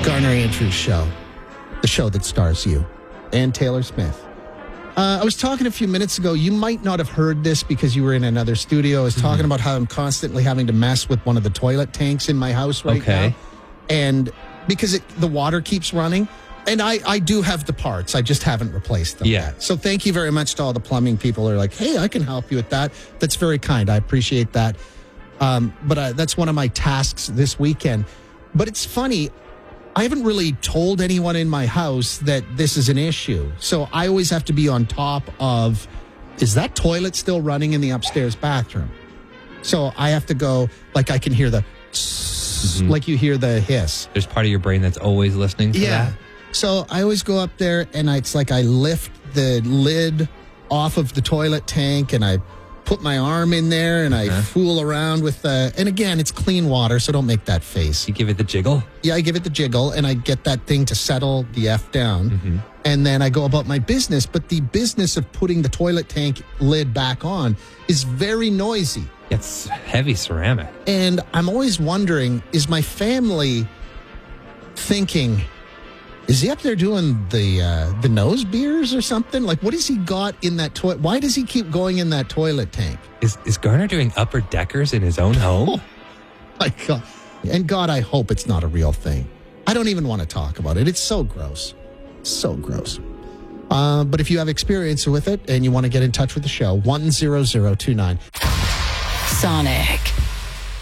Garner Andrews Show, the show that stars you and Taylor Smith. I was talking a few minutes ago. You might not have heard this because you were in another studio. I was talking about how I'm constantly having to mess with one of the toilet tanks in my house right now. And because the water keeps running. And I do have the parts. I just haven't replaced them yet. So thank you very much to all the plumbing people who are like, hey, I can help you with that. That's very kind. I appreciate that. But that's one of my tasks this weekend. But it's funny. I haven't really told anyone in my house that this is an issue. So I always have to be on top of, is that toilet still running in the upstairs bathroom? So I have to go, like I can hear the, like you hear the hiss. There's part of your brain that's always listening to that. So I always go up there and it's like I lift the lid off of the toilet tank and I put my arm in there and I fool around with and again, it's clean water, so don't make that face. You give it the jiggle? Yeah, I give it the jiggle and I get that thing to settle the F down. And then I go about my business. But the business of putting the toilet tank lid back on is very noisy. It's heavy ceramic. And I'm always wondering, is my family thinking, is he up there doing the nose beers or something? Like, what has he got in that toilet? Why does he keep going in that toilet tank? Is Garner doing upper deckers in his own home? Oh, my God. And God, I hope it's not a real thing. I don't even want to talk about it. It's so gross. So gross. But if you have experience with it and you want to get in touch with the show, 10029. Sonic.